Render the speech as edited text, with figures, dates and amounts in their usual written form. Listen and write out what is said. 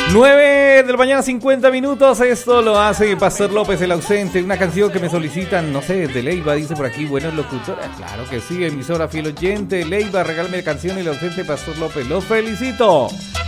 9 de la mañana, 50 minutos. Esto lo hace Pastor López, el ausente. Una canción que me solicitan, no sé, de Leiva, dice por aquí. Buenos locutores. Claro que sí, emisora fiel oyente. Leiva, regálame la canción, el ausente Pastor López. Los felicito.